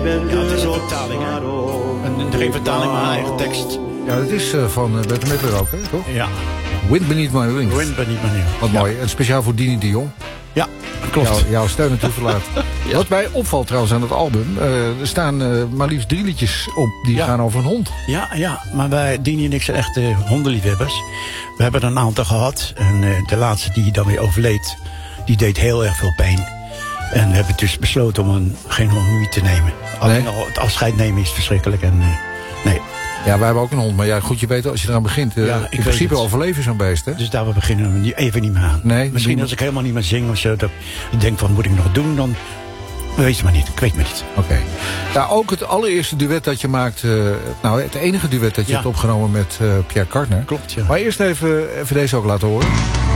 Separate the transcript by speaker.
Speaker 1: Ja, het is een vertaling, hè? Geen vertaling, maar een eigen tekst.
Speaker 2: Ja, dat is van Bette Midler ook, hè, toch?
Speaker 1: Ja.
Speaker 2: Wind Beneath My Wings.
Speaker 1: Wind Beneath My Wings.
Speaker 2: Wat mooi. En speciaal voor Dini de Jong.
Speaker 1: Ja, klopt.
Speaker 2: Jouw steun en toeverlaat.
Speaker 1: Ja.
Speaker 2: Wat mij opvalt trouwens aan het album... er staan maar liefst 3 liedjes op die gaan over een hond.
Speaker 1: Ja, maar wij, Dini en ik, zijn echt hondenliefhebbers. We hebben er een aantal gehad. En de laatste die dan weer overleed, die deed heel erg veel pijn. En we hebben dus besloten om geen hond meer te nemen. Alleen al het afscheid nemen is verschrikkelijk. En nee.
Speaker 2: Ja, wij hebben ook een hond. Maar ja, goed, je weet als je eraan begint... in principe overleven zo'n beest, hè?
Speaker 1: Dus daar beginnen we even niet meer aan.
Speaker 2: Nee,
Speaker 1: misschien als ik helemaal niet meer zing of zo... dat ik denk van, moet ik nog doen? Dan weet je maar niet. Ik weet maar niet.
Speaker 2: Oké. Nou, ook het allereerste duet dat je maakt... het enige duet dat je hebt opgenomen met Pierre Cardin.
Speaker 1: Klopt, ja.
Speaker 2: Maar eerst even deze ook laten horen.